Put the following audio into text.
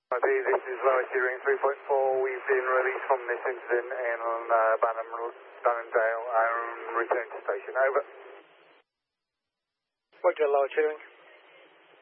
ID, this is Lower Shearing 3.4. We've been released from this incident in Bannondale and return to station. Over. Roger, Lower Shearing.